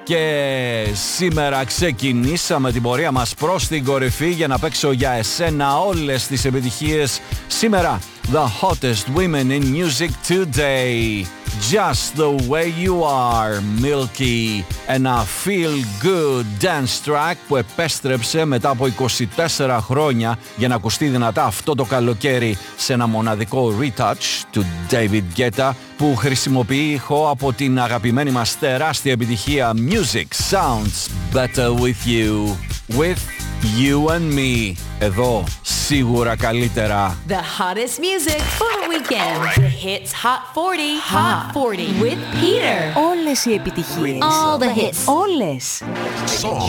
Και σήμερα ξεκινήσαμε την πορεία μας προς την κορυφή για να παίξω για εσένα όλες τις επιτυχίες σήμερα. The hottest women in music today. Just the way you are, Milky. Ένα feel good dance track που επέστρεψε μετά από 24 χρόνια για να ακουστεί δυνατά αυτό το καλοκαίρι σε ένα μοναδικό retouch του David Guetta που χρησιμοποιεί ήχο από την αγαπημένη μας τεράστια επιτυχία Music Sounds Better With You. With You and Me. Εδώ σίγουρα καλύτερα. The hottest music for the weekend. The hits Hot 40. Hot 40 with Peter. Όλες οι επιτυχίες. All the hits. Όλες. Song